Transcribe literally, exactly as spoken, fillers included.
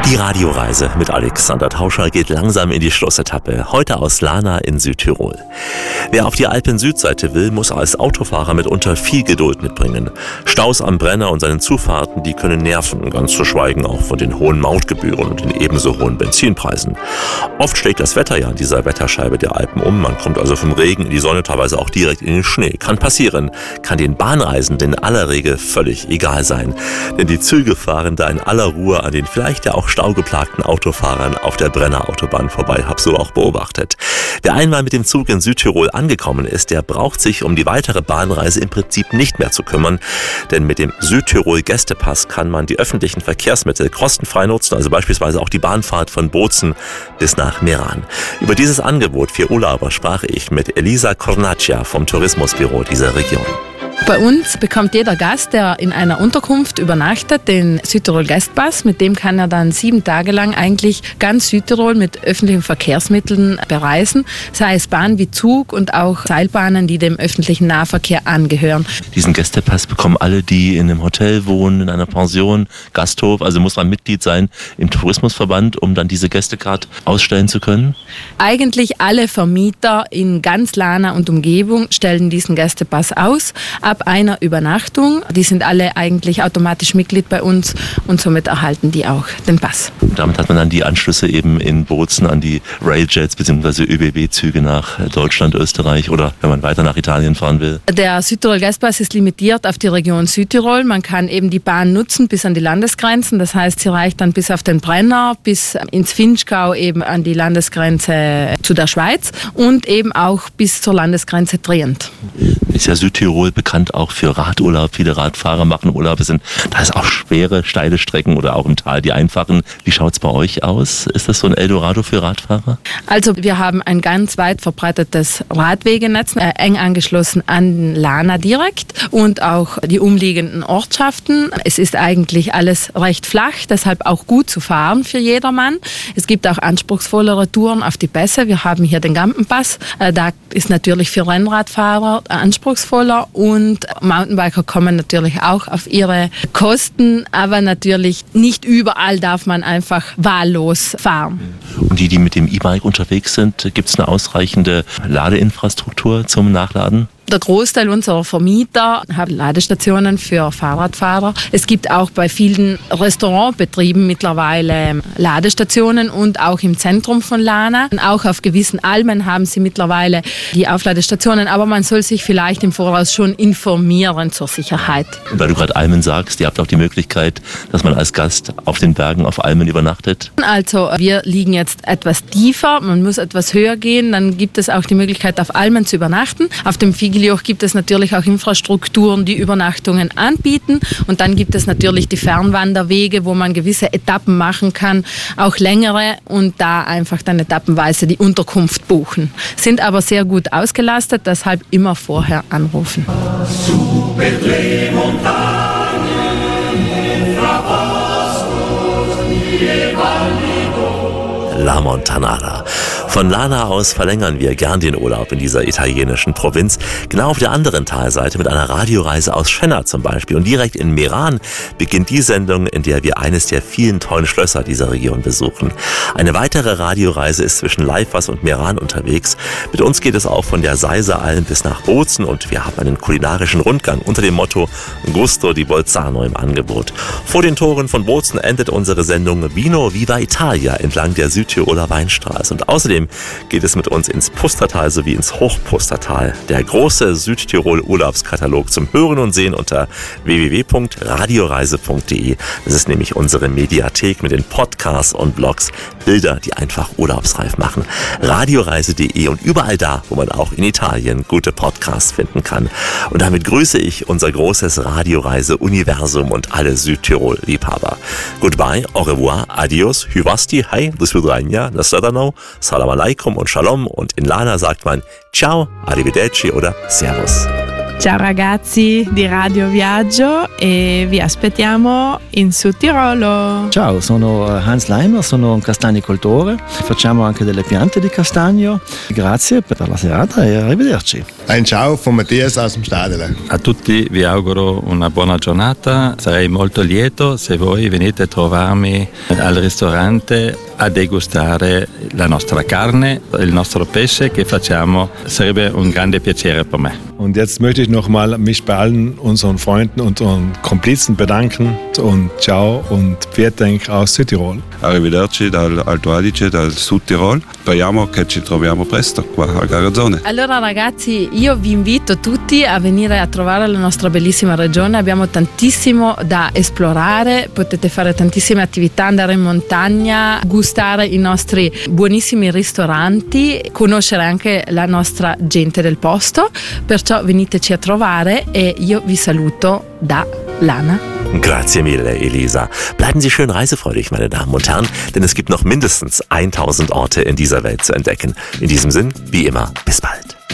Die Radioreise mit Alexander Tauscher geht langsam in die Schlussetappe. Heute aus Lana in Südtirol. Wer auf die Alpen-Südseite will, muss als Autofahrer mitunter viel Geduld mitbringen. Staus am Brenner und seinen Zufahrten, die können nerven, ganz zu schweigen auch von den hohen Mautgebühren und den ebenso hohen Benzinpreisen. Oft schlägt das Wetter ja an dieser Wetterscheibe der Alpen um. Man kommt also vom Regen in die Sonne, teilweise auch direkt in den Schnee. Kann passieren, kann den Bahnreisenden in aller Regel völlig egal sein. Denn die Züge fahren da in aller Ruhe an den vielleicht ja auch staugeplagten Autofahrern auf der Brennerautobahn vorbei. Hab so auch beobachtet. Wer einmal mit dem Zug in Südtirol angekommen ist, der braucht sich um die weitere Bahnreise im Prinzip nicht mehr zu kümmern. Denn mit dem Südtirol-Gästepass kann man die öffentlichen Verkehrsmittel kostenfrei nutzen, also beispielsweise auch die Bahnfahrt von Bozen bis nach Meran. Über dieses Angebot für Urlauber sprach ich mit Elisa Cornaccia vom Tourismusbüro dieser Region. Bei uns bekommt jeder Gast, der in einer Unterkunft übernachtet, den Südtirol-Gästepass. Mit dem kann er dann sieben Tage lang eigentlich ganz Südtirol mit öffentlichen Verkehrsmitteln bereisen, sei es Bahn wie Zug und auch Seilbahnen, die dem öffentlichen Nahverkehr angehören. Diesen Gästepass bekommen alle, die in einem Hotel wohnen, in einer Pension, Gasthof, also muss man Mitglied sein im Tourismusverband, um dann diese Gästecard ausstellen zu können? Eigentlich alle Vermieter in ganz Lana und Umgebung stellen diesen Gästepass aus. Ab einer Übernachtung. Die sind alle eigentlich automatisch Mitglied bei uns und somit erhalten die auch den Pass. Damit hat man dann die Anschlüsse eben in Bozen an die Railjets bzw. ÖBB-Züge nach Deutschland, Österreich oder wenn man weiter nach Italien fahren will. Der Südtirol-Gästepass ist limitiert auf die Region Südtirol. Man kann eben die Bahn nutzen bis an die Landesgrenzen. Das heißt, sie reicht dann bis auf den Brenner, bis ins Vinschgau eben an die Landesgrenze zu der Schweiz und eben auch bis zur Landesgrenze Trient. Ist ja Südtirol bekannt auch für Radurlaub. Viele Radfahrer machen Urlaube, sind da ist auch schwere, steile Strecken oder auch im Tal die einfachen. Wie schaut es bei euch aus? Ist das so ein Eldorado für Radfahrer? Also wir haben ein ganz weit verbreitetes Radwegenetz, äh, eng angeschlossen an Lana direkt und auch die umliegenden Ortschaften. Es ist eigentlich alles recht flach, deshalb auch gut zu fahren für jedermann. Es gibt auch anspruchsvollere Touren auf die Pässe. Wir haben hier den Gampenpass. Äh, da ist natürlich für Rennradfahrer anspruchsvoller und Mountainbiker kommen natürlich auch auf ihre Kosten, aber natürlich nicht überall darf man einfach wahllos fahren. Und die, die mit dem E-Bike unterwegs sind, gibt es eine ausreichende Ladeinfrastruktur zum Nachladen? Der Großteil unserer Vermieter haben Ladestationen für Fahrradfahrer. Es gibt auch bei vielen Restaurantbetrieben mittlerweile Ladestationen und auch im Zentrum von Lana. Auch auf gewissen Almen haben sie mittlerweile die Aufladestationen, aber man soll sich vielleicht im Voraus schon informieren zur Sicherheit. Und weil du gerade Almen sagst, ihr habt auch die Möglichkeit, dass man als Gast auf den Bergen auf Almen übernachtet? Also wir liegen jetzt etwas tiefer, man muss etwas höher gehen, dann gibt es auch die Möglichkeit, auf Almen zu übernachten. Auf dem Figilioch gibt es natürlich auch Infrastrukturen, die Übernachtungen anbieten. Und dann gibt es natürlich die Fernwanderwege, wo man gewisse Etappen machen kann, auch längere und da einfach dann etappenweise die Unterkunft buchen. Sind aber sehr gut ausgelastet, deshalb immer vorher anrufen. La Montanara. Von Lana aus verlängern wir gern den Urlaub in dieser italienischen Provinz. Genau auf der anderen Talseite mit einer Radioreise aus Schenna zum Beispiel. Und direkt in Meran beginnt die Sendung, in der wir eines der vielen tollen Schlösser dieser Region besuchen. Eine weitere Radioreise ist zwischen Leifwas und Meran unterwegs. Mit uns geht es auch von der Seiseralm bis nach Bozen und wir haben einen kulinarischen Rundgang unter dem Motto Gusto di Bolzano im Angebot. Vor den Toren von Bozen endet unsere Sendung Vino Viva Italia entlang der Südtiroler Weinstraße. Und außerdem geht es mit uns ins Pustertal sowie ins Hochpustertal. Der große Südtirol-Urlaubskatalog zum Hören und Sehen unter w w w punkt radioreise punkt d e. Das ist nämlich unsere Mediathek mit den Podcasts und Blogs. Bilder, die einfach urlaubsreif machen. radioreise punkt d e und überall da, wo man auch in Italien gute Podcasts finden kann. Und damit grüße ich unser großes Radioreise-Universum und alle Südtirol-Liebhaber. Goodbye, au revoir, adios, hyvasti, hi, do svidranja, nasledano, salam alaikum und shalom und in Lana sagt man ciao, arrivederci oder servus. Ciao ragazzi di Radio Viaggio e vi aspettiamo in Südtirolo. Ciao, sono Hans Leimer, sono un castagnicoltore, facciamo anche delle piante di castagno. Grazie per la serata e arrivederci. Ein ciao von Matthias aus dem Stadele. A tutti vi auguro una buona giornata, sarei molto lieto se voi venite a trovarmi al ristorante a degustare la nostra carne, il nostro pesce che facciamo, sarebbe un grande piacere per me. Und jetzt möchte ich nochmal mich bei allen unseren Freunden und unseren Komplizen bedanken und ciao und vielen Dank aus Südtirol. Arrivederci dal Alto Adige, dal Südtirol. Speriamo che ci troviamo presto qua a Garazzone. Allora ragazzi, io vi invito tutti a venire a trovare la nostra bellissima regione, abbiamo tantissimo da esplorare, potete fare tantissime attività, andare in montagna, gustare i nostri buonissimi ristoranti, conoscere anche la nostra gente del posto, perciò veniteci a trovare e io vi saluto da Lana. Grazie mille, Elisa. Bleiben Sie schön reisefreudig, meine Damen und Herren, denn es gibt noch mindestens tausend Orte in dieser Welt zu entdecken. In diesem Sinn, wie immer, bis bald.